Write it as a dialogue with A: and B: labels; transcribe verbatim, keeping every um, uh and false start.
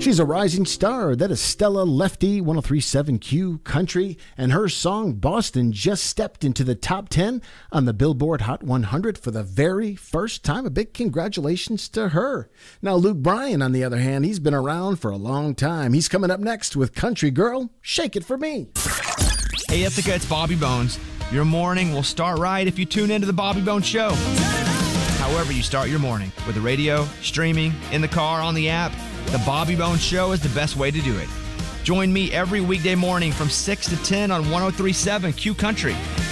A: She's a rising star. That is Stella Lefty, one oh three point seven Q Country. And her song Boston just stepped into the top ten on the Billboard Hot one hundred for the very first time. A big congratulations to her. Now, Luke Bryan, on the other hand, he's been around for a long time. He's coming up next with Country Girl, Shake It For Me.
B: Hey, Ithaca, it's Bobby Bones. Your morning will start right if you tune into the Bobby Bones Show. However you start your morning, with the radio, streaming, in the car, on the app, the Bobby Bones Show is the best way to do it. Join me every weekday morning from six to ten on one oh three point seven Q Country.